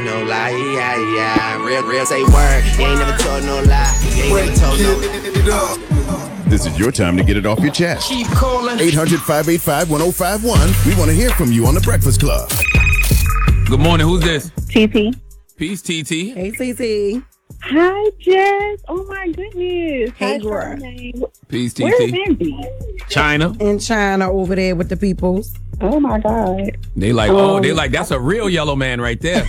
no lie, yeah. Real say word, you ain't never told no lie. You ain't never told no. This is your time to get it off your chest. Keep calling. 800-585-1051. We want to hear from you on The Breakfast Club. Good morning. Who's this? TT. Peace, TT. Hey, TT. Hi, Jess. Oh, my goodness. Hey, Hi, girl. Charmaine. Peace, Where's TT. Andy? China. In China over there with the peoples. Oh, my God. They like, that's a real yellow man right there.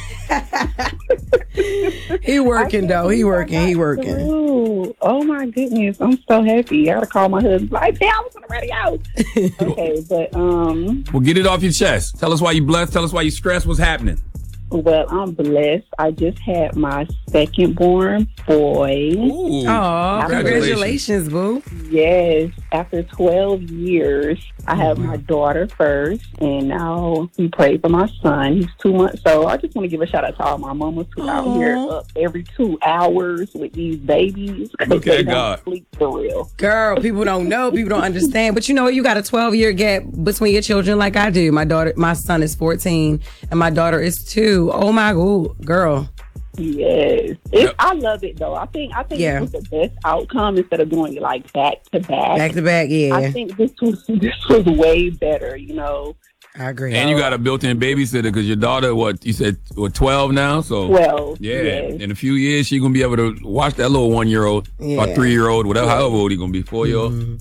He working, though. He working. Ooh. Oh, my goodness. I'm so happy. I got to call my husband. Like, damn, I was on the radio. Okay, but, Well, get it off your chest. Tell us why you blessed. Tell us why you stressed. What's happening? well, I'm blessed. I just had my second born boy. Ooh. Oh, congratulations, boo. Yes, after 12 years, I have my daughter first, and now we pray for my son. He's 2 months. So I just want to give a shout out to all my mamas who out here up every 2 hours with these babies. Look They at don't God. sleep for real. Girl, people don't know. People don't understand. But you know, you got a 12-year gap between your children like I do. My son is 14, and my daughter is 2. Oh, my God, girl. Yes, I love it though. I think Yeah. it was the best outcome instead of doing it like back to back. Back to back, yeah. I think this was way better. You know, I agree. And you got a built-in babysitter because your daughter, you said 12 now? So 12. Yeah, yes. in a few years, she's going to be able to watch that little 1-year-old or Yeah. 3-year-old, whatever, however old he's going to be, 4-year-old.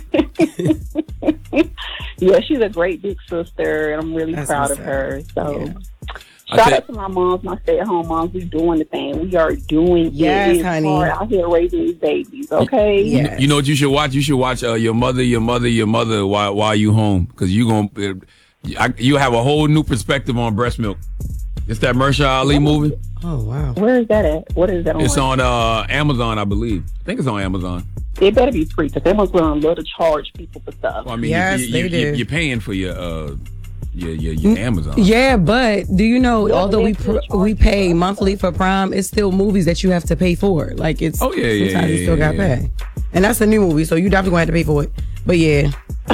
Yeah, she's a great big sister, and I'm really That's proud what's of up. her. So, Yeah. shout out to my moms, my stay-at-home moms. We doing the thing. We are doing Yes, it. It's honey. hard out here raising these babies. Okay. Yeah. You know what you should watch? You should watch your mother while you home because you have a whole new perspective on breast milk. It's that Mahershala Ali movie. Oh, wow. Where is that at? What is that on? It's on Amazon, I believe. I think it's on Amazon. It better be free because they must love to charge people for stuff. Well, I mean, Yes, they do. you're paying for your Amazon. Yeah, but do you know, although we they pay monthly for Prime, it's still movies that you have to pay for. Like, it's Oh, yeah, sometimes you still got to yeah. pay. And that's a new movie, so you definitely going to have to pay for it. But yeah.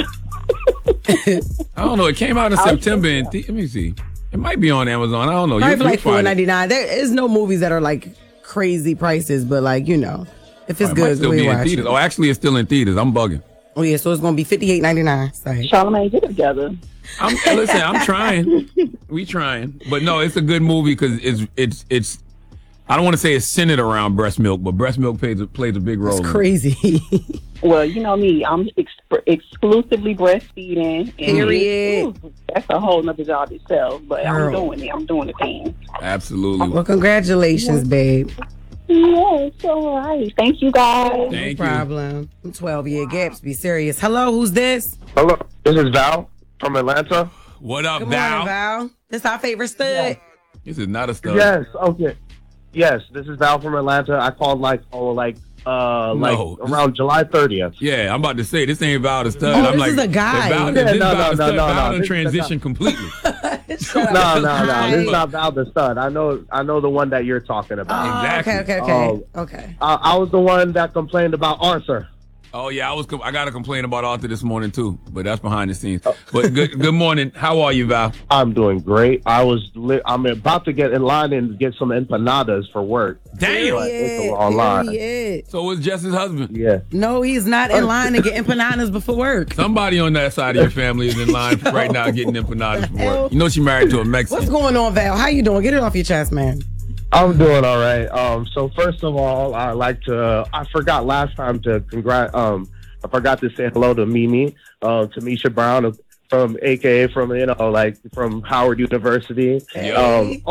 I don't know. It came out in September. Let me see. It might be on Amazon. I don't know. Probably for like find it. $4.99. There is no movies that are like crazy prices, but like, you know, if it's It might good, still we be in watch theaters. it. Oh, actually, it's still in theaters. I'm bugging. Oh yeah, so it's gonna be $58.99. Sorry. Charlamagne, get it together. Listen, I'm trying. We trying, but no, it's a good movie because it's. I don't want to say it's centered around breast milk, but breast milk plays a big role. It's in it. crazy. Well, you know me. I'm exclusively breastfeeding. And Period. that's a whole nother job itself. But Girl. I'm doing it. I'm doing the thing. Absolutely. Well, congratulations, babe. Yeah, it's all right. Thank you, guys. Thank No you. problem. 12-year gaps. Be serious. Hello, who's this? Hello, this is Val from Atlanta. What up, Good Val? morning, Val. This our favorite stud. This is not a stud. Yes, okay. Yes, this is Val from Atlanta. I called No. around July 30th. Yeah, I'm about to say this ain't Val the stud. Oh, I'm this like, is a guy. Val, Yeah, this no, Val the no, stud. no, Val no, done this is transition completely. No, this is not Val the stud. I know the one that you're talking about. Exactly. Okay. I was the one that complained about Arthur. Oh yeah, I got to complain about Arthur this morning too, but that's behind the scenes. But good morning. How are you, Val? I'm doing great. I'm about to get in line and get some empanadas for work. Damn. It's a long line. Period. So is Jess's husband. Yeah. No, he's not in line to get empanadas before work. Somebody on that side of your family is in line right now getting empanadas for work. You know she married to a Mexican. What's going on, Val? How you doing? Get it off your chest, man. I'm doing all right. So first of all, I forgot last time to I forgot to say hello to Mimi, Tamisha Brown from AKA from Howard University. Yo.